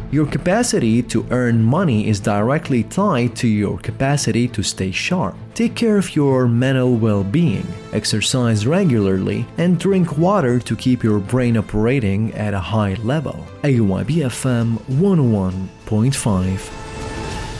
Your capacity to earn money is directly tied to your capacity to stay sharp. Take care of your mental well-being, exercise regularly, and drink water to keep your brain operating at a high level. AYB FM 101.5